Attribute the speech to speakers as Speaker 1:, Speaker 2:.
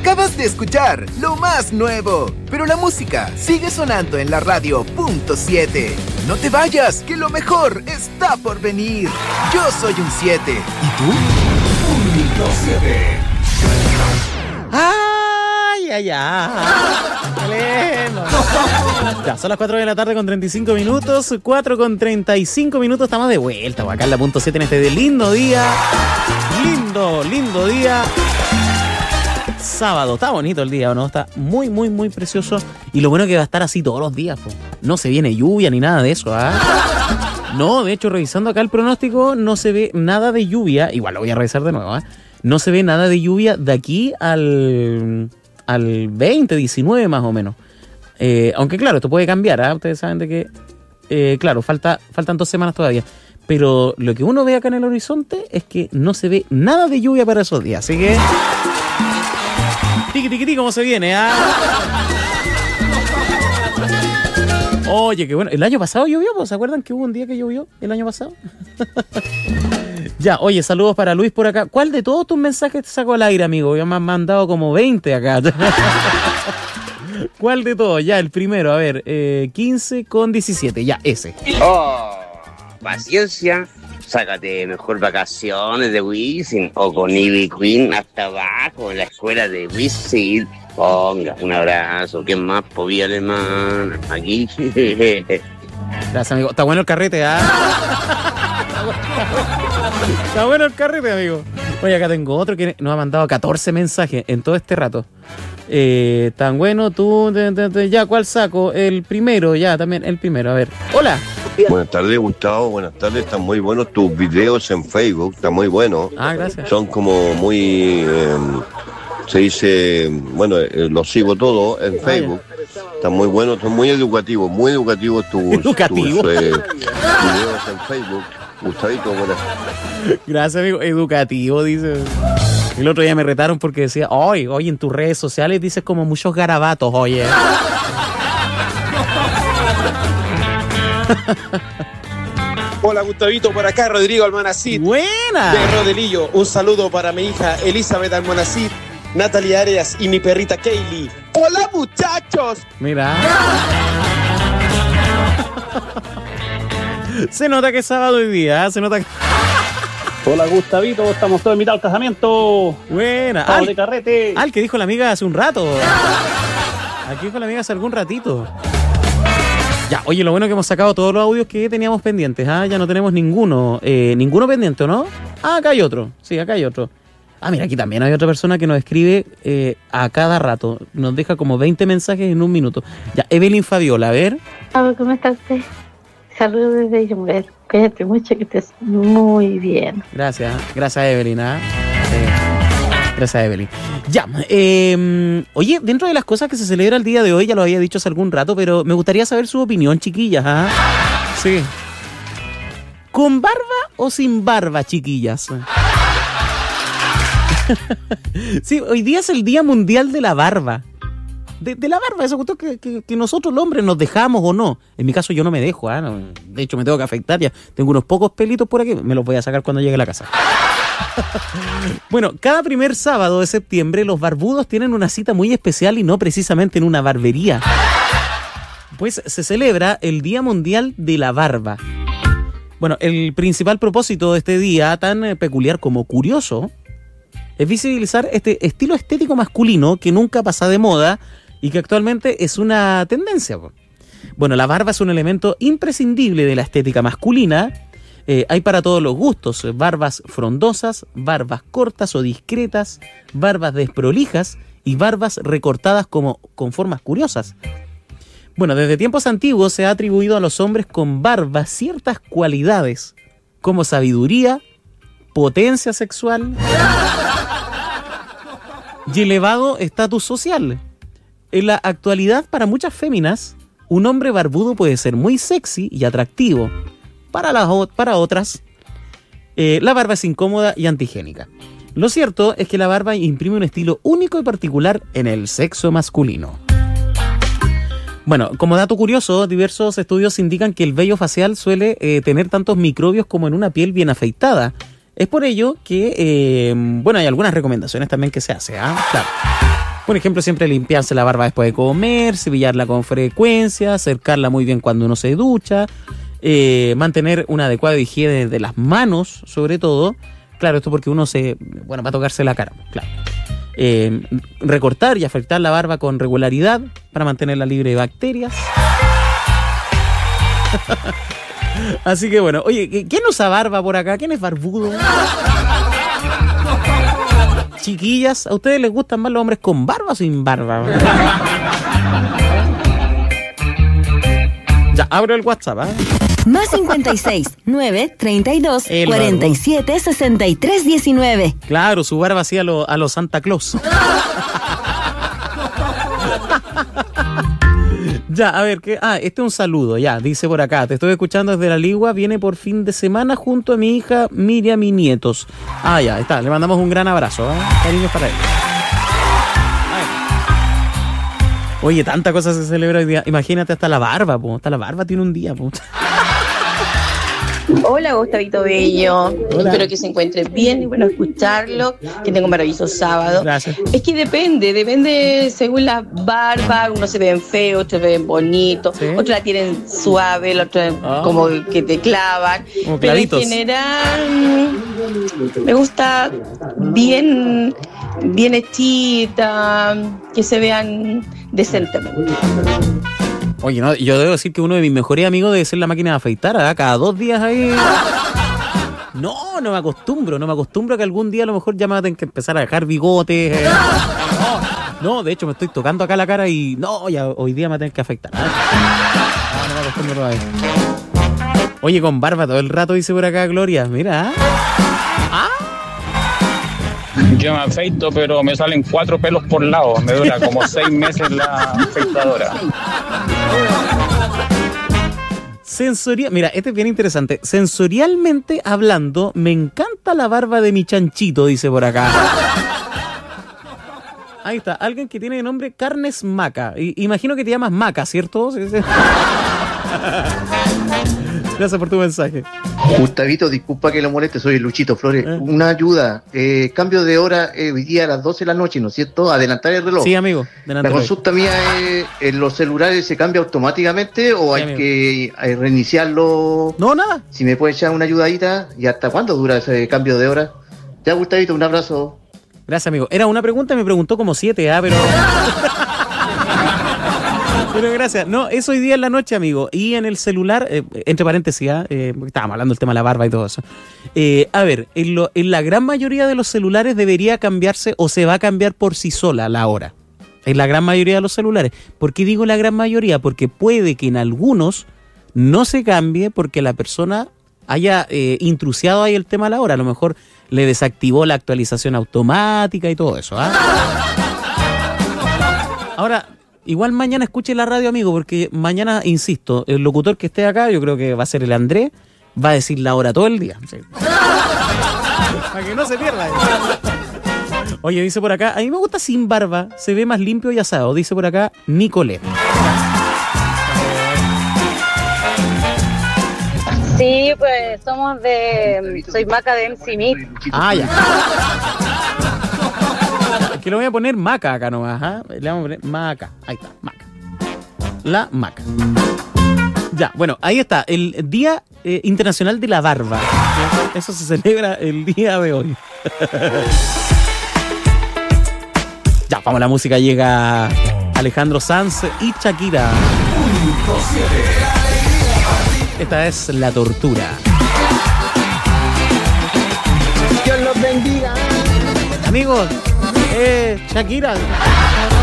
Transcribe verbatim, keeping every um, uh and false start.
Speaker 1: Acabas de escuchar lo más nuevo, pero la música sigue sonando en la radio punto siete. No te vayas, que lo mejor está por venir. Yo soy un siete. ¿Y tú?
Speaker 2: Punto siete.
Speaker 3: ¡Ay, ay, ay! Ya, son las cuatro de la tarde con treinta y cinco minutos. cuatro con treinta y cinco minutos. Estamos de vuelta acá en la punto siete en este lindo día. Lindo, lindo día. Sábado. Está bonito el día, ¿o no? Está muy, muy, muy precioso. Y lo bueno es que va a estar así todos los días, po. No se viene lluvia ni nada de eso, ¿ah? ¿eh? No, de hecho, revisando acá el pronóstico, no se ve nada de lluvia. Igual lo voy a revisar de nuevo, ¿eh? No se ve nada de lluvia de aquí al, al veinte, diecinueve más o menos. Eh, aunque claro, esto puede cambiar, ¿eh? Ustedes saben de que, eh, claro, falta, faltan dos semanas todavía. Pero lo que uno ve acá en el horizonte es que no se ve nada de lluvia para esos días. Así que... Tiqui, tiqui, tiqui, ¿cómo se viene? ¿Ah? Oye, qué bueno. ¿El año pasado llovió? ¿Se acuerdan que hubo un día que llovió el año pasado? Ya, oye, saludos para Luis por acá. ¿Cuál de todos tus mensajes te saco al aire, amigo? Ya me han mandado como veinte acá. ¿Cuál de todos? Ya, el primero, a ver, eh, quince con diecisiete, ya, ese.
Speaker 4: Oh, paciencia. Sácate mejor vacaciones de Wisin o con Ivy Queen hasta abajo en la escuela de Wisin. Ponga, un abrazo. ¿Quién más? Povía Alemán. Aquí.
Speaker 3: Gracias, amigo. Está bueno el carrete, ¿ah? Está bueno el carrete, amigo. Oye, acá tengo otro que nos ha mandado catorce mensajes en todo este rato. Eh, tan bueno, tú, te, te, te, ya, ¿cuál saco? El primero, ya, también, el primero, a ver. Hola.
Speaker 5: Buenas tardes, Gustavo, buenas tardes, están muy buenos tus videos en Facebook, están muy buenos.
Speaker 3: Ah, gracias.
Speaker 5: Son como muy, eh, se dice, bueno, eh, los sigo todos en Facebook, están muy buenos, son muy educativos, muy educativos tus,
Speaker 3: ¿Educativo?
Speaker 5: tus eh, videos en Facebook. Gustavito, buenas.
Speaker 3: Gracias, amigo. Educativo, dice. El otro día me retaron porque decía, oye, oye, en tus redes sociales dices como muchos garabatos, oye.
Speaker 6: Hola, Gustavito, por acá Rodrigo Almanacid.
Speaker 3: Buena.
Speaker 6: De Rodelillo. Un saludo para mi hija Elizabeth Almanacid, Natalie Arias y mi perrita Kaylee. ¡Hola, muchachos!
Speaker 3: Mira. Se nota que es sábado hoy día, ¿eh? Se nota que...
Speaker 7: Hola, Gustavito, estamos todos en mitad del casamiento.
Speaker 3: Buena.
Speaker 7: Al de carrete.
Speaker 3: Al que dijo la amiga hace un rato. Aquí dijo la amiga hace algún ratito. Ya, oye, lo bueno es que hemos sacado todos los audios que teníamos pendientes, ¿ah? Ya no tenemos ninguno, eh, ninguno pendiente, ¿no? Ah, acá hay otro, sí, acá hay otro. Ah, mira, aquí también hay otra persona que nos escribe eh, a cada rato, nos deja como veinte mensajes en un minuto. Ya, Evelyn Fabiola, a ver.
Speaker 8: Hola, ¿cómo está usted? Saludos desde Yumber, cuídate mucho, que estés muy bien.
Speaker 3: Gracias, gracias Evelyn, ¿ah? Sí. Gracias, Evelyn. Ya, eh, oye, dentro de las cosas que se celebra el día de hoy, ya lo había dicho hace algún rato, pero me gustaría saber su opinión, chiquillas, ¿ah? Sí. ¿Con barba o sin barba, chiquillas? Sí, hoy día es el Día Mundial de la Barba. De, de la barba, eso que, que, que nosotros los hombres nos dejamos o no. En mi caso yo no me dejo, ¿eh? No, de hecho me tengo que afeitar ya. Tengo unos pocos pelitos por aquí, me los voy a sacar cuando llegue a la casa. Bueno, cada primer sábado de septiembre los barbudos tienen una cita muy especial y no precisamente en una barbería. Pues se celebra el Día Mundial de la Barba. Bueno, el principal propósito de este día, tan peculiar como curioso, es visibilizar este estilo estético masculino que nunca pasa de moda y que actualmente es una tendencia. Bueno, la barba es un elemento imprescindible de la estética masculina. Eh, hay para todos los gustos, barbas frondosas, barbas cortas o discretas, barbas desprolijas y barbas recortadas como, con formas curiosas. Bueno, desde tiempos antiguos se ha atribuido a los hombres con barba ciertas cualidades, como sabiduría, potencia sexual y elevado estatus social. En la actualidad, para muchas féminas, un hombre barbudo puede ser muy sexy y atractivo. Para, las, para otras, eh, la barba es incómoda y antihigiénica. Lo cierto es que la barba imprime un estilo único y particular en el sexo masculino. Bueno, como dato curioso, diversos estudios indican que el vello facial suele eh, tener tantos microbios como en una piel bien afeitada. Es por ello que, eh, bueno, hay algunas recomendaciones también que se hacen, ¿ah? Claro. Por ejemplo, siempre limpiarse la barba después de comer, cepillarla con frecuencia, acercarla muy bien cuando uno se ducha, eh, mantener una adecuada higiene de las manos, sobre todo. Claro, esto porque uno se... Bueno, va a tocarse la cara, claro. Eh, recortar y afeitar la barba con regularidad para mantenerla libre de bacterias. Así que bueno, oye, ¿quién usa barba por acá? ¿Quién es barbudo? Chiquillas, ¿a ustedes les gustan más los hombres con barba o sin barba? Ya, abro el WhatsApp, ¿eh?
Speaker 9: Más cincuenta y seis, nueve, treinta y dos,
Speaker 3: El
Speaker 9: cuarenta y siete, sesenta y tres, diecinueve.
Speaker 3: Claro, su barba así a los a lo Santa Claus. Ya, a ver, ¿qué? Ah, este es un saludo, ya, dice por acá. Te estoy escuchando desde La Ligua, viene por fin de semana junto a mi hija Miriam y nietos. Ah, ya, está, le mandamos un gran abrazo, ¿eh? Cariños para él. Oye, tanta cosa se celebra hoy día. Imagínate, hasta la barba, po. Hasta la barba tiene un día, po.
Speaker 10: Hola, Gustavito Bello.
Speaker 3: Hola.
Speaker 10: Espero que se encuentre bien y bueno escucharlo. Que tenga un maravilloso sábado.
Speaker 3: Gracias.
Speaker 10: Es que depende, depende según la barba. Unos se ven feos, otros se ven bonitos,
Speaker 3: ¿Sí?
Speaker 10: otros la tienen suave, el otro
Speaker 3: Ah.
Speaker 10: como que te clavan.
Speaker 3: Como
Speaker 10: Pero en
Speaker 3: clavitos.
Speaker 10: general me gusta bien, bien hechita, que se vean decentemente.
Speaker 3: Oye, no, yo debo decir que uno de mis mejores amigos debe ser la máquina de afeitar, ¿eh? Cada dos días ahí. No, no me acostumbro, no me acostumbro a que algún día a lo mejor ya me va a tener que empezar a dejar bigotes. eh. No, no, de hecho me estoy tocando acá la cara y no, ya hoy día me va a tener que afeitar. ¿eh? No, no me acostumbro todavía. Oye, con barba todo el rato, dice por acá Gloria. Mira. ¿Ah?
Speaker 7: Yo me afeito, pero me salen cuatro pelos por lado. Me dura como seis meses la afeitadora.
Speaker 3: Sensorial, mira, este es bien interesante. Sensorialmente hablando, me encanta la barba de mi chanchito, dice por acá. Ahí está, alguien que tiene de nombre Carnes Maca. I- imagino que te llamas Maca, ¿cierto? Sí, sí. Gracias por tu mensaje.
Speaker 11: Gustavito, disculpa que lo moleste, soy Luchito Flores.
Speaker 3: Eh.
Speaker 11: Una ayuda, eh, cambio de hora eh, hoy día a las doce de la noche, ¿no es cierto? Adelantar el reloj.
Speaker 3: Sí, amigo.
Speaker 11: La consulta mía es, ¿en los celulares se cambia automáticamente o
Speaker 3: Sí,
Speaker 11: hay
Speaker 3: amigo.
Speaker 11: que eh, reiniciarlo?
Speaker 3: No, nada.
Speaker 11: Si me puede echar una ayudadita, ¿y hasta cuándo dura ese cambio de hora? Ya, Gustavito, un abrazo.
Speaker 3: Gracias, amigo. Era una pregunta y me preguntó como siete, ¿ah? Pero... Pero gracias. No, es hoy día en la noche, amigo. Y en el celular, eh, entre paréntesis, ¿ah? eh, porque estábamos hablando del tema de la barba y todo eso. Eh, a ver, en, lo, en la gran mayoría de los celulares debería cambiarse o se va a cambiar por sí sola la hora. En la gran mayoría de los celulares. ¿Por qué digo la gran mayoría? Porque puede que en algunos no se cambie porque la persona haya eh, intrusiado ahí el tema de la hora. A lo mejor le desactivó la actualización automática y todo eso. ¿ah? Ahora, igual mañana escuche la radio, amigo, porque mañana, insisto, el locutor que esté acá, yo creo que va a ser el Andrés, va a decir la hora todo el día. Sí. Para que no se pierda. Oye, dice por acá, a mí me gusta sin barba, se ve más limpio y asado, dice por acá Nicolette.
Speaker 12: Sí, pues somos de... Soy Maca de M C Meet.
Speaker 3: Ah, ya. Es que lo voy a poner Maca acá nomás, ¿ah? Le vamos a poner Maca. Ahí está, Maca. La Maca. Ya, bueno, ahí está, el Día eh, Internacional de la Barba. Eso se celebra el día de hoy. Ya, vamos, la música llega Alejandro Sanz y Shakira. Esta es La Tortura.
Speaker 6: Dios los bendiga.
Speaker 3: Amigos, eh, Shakira.